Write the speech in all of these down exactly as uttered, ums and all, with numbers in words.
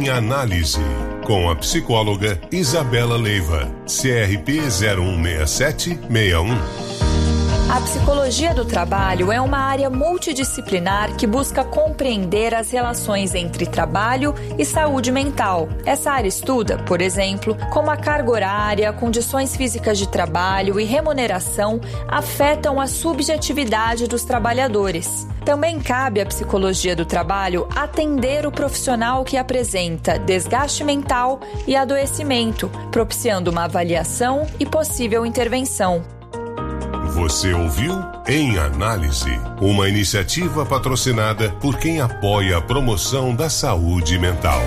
Em Análise, com a psicóloga Isabela Leiva, C R P zero um seis sete seis um. A psicologia do trabalho é uma área multidisciplinar que busca compreender as relações entre trabalho e saúde mental. Essa área estuda, por exemplo, como a carga horária, condições físicas de trabalho e remuneração afetam a subjetividade dos trabalhadores. Também cabe à psicologia do trabalho atender o profissional que apresenta desgaste mental e adoecimento, propiciando uma avaliação e possível intervenção. Você ouviu Em Análise, uma iniciativa patrocinada por quem apoia a promoção da saúde mental.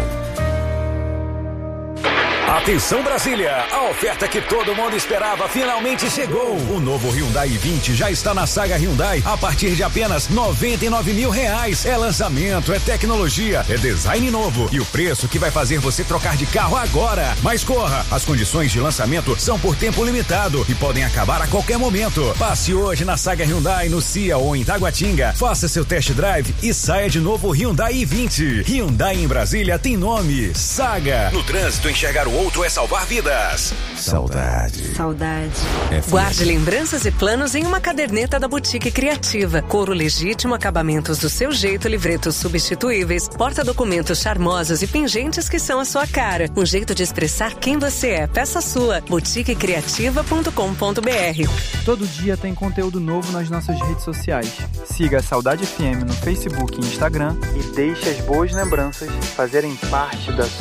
Atenção Brasília, a oferta que todo mundo esperava finalmente chegou. O novo Hyundai i vinte já está na Saga Hyundai a partir de apenas noventa e nove mil reais. É lançamento, é tecnologia, é design novo e o preço que vai fazer você trocar de carro agora. Mas corra, as condições de lançamento são por tempo limitado e podem acabar a qualquer momento. Passe hoje na Saga Hyundai no C I A ou em Taguatinga. Faça seu test drive e saia de novo Hyundai i vinte. Hyundai em Brasília tem nome, Saga. No trânsito, enxergar o outro é salvar vidas. Saudade. Saudade. É Guarde lembranças e planos em uma caderneta da Boutique Criativa. Couro legítimo, acabamentos do seu jeito, livretos substituíveis, porta-documentos charmosos e pingentes que são a sua cara. Um jeito de expressar quem você é. Peça sua. boutique criativa ponto com ponto b r. Todo dia tem conteúdo novo nas nossas redes sociais. Siga a Saudade F M no Facebook e Instagram e deixe as boas lembranças fazerem parte da